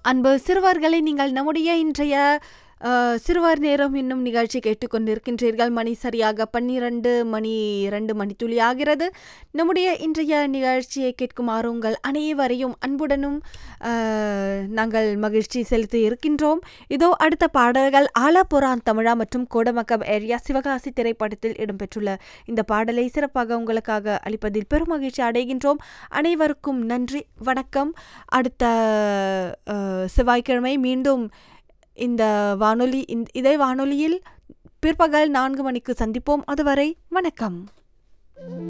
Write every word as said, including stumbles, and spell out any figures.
அன்பு சிறுவர்களை, நீங்கள் நம்முடைய இன்றைய அஹ், சிறுவர் நேரம் என்னும் நிகழ்ச்சி கேட்டுக்கொண்டிருக்கின்றீர்கள். மணி சரியாக பன்னிரண்டு மணி இரண்டு மணி துளி ஆகிறது. நம்முடைய இன்றைய நிகழ்ச்சியை கேட்குமாறு உங்கள் அனைவரையும் அன்புடனும் அஹ், நாங்கள் மகிழ்ச்சி செலுத்தி இருக்கின்றோம். இதோ அடுத்த பாடல்கள் ஆலாபுரான் தமிழா மற்றும் கோடமக்கம் ஏரியா சிவகாசி திரைப்படத்தில் இடம்பெற்றுள்ள இந்த பாடலை சிறப்பாக உங்களுக்காக அளிப்பதில் பெரும் மகிழ்ச்சி அடைகின்றோம். அனைவருக்கும் நன்றி, வணக்கம். அடுத்த அஹ், செவ்வாய்க்கிழமை மீண்டும் இந்த வானொலி இந்த- இதே வானொலியில் பிற்பகல் நான்கு மணிக்கு சந்திப்போம். அதுவரை வணக்கம்.